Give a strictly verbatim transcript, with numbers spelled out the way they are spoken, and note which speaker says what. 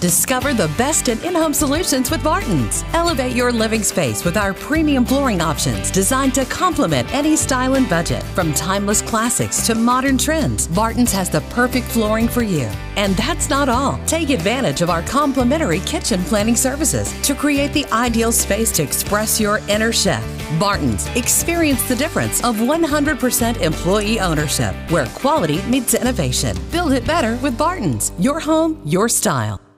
Speaker 1: Discover the best in in-home solutions with Barton's. Elevate your living space with our premium flooring options designed to complement any style and budget. From timeless classics to modern trends, Barton's has the perfect flooring for you. And that's not all. Take advantage of our complimentary kitchen planning services to create the ideal space to express your inner chef. Barton's. Experience the difference of one hundred percent employee ownership, where quality meets innovation. Build it better with Barton's. Your home, your style.